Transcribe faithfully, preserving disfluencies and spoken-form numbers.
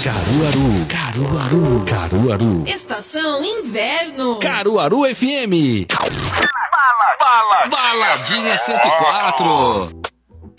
Caruaru, Caruaru, Caruaru. Estação Inverno. Caruaru F M. Bala, bala, baladinha cento e quatro.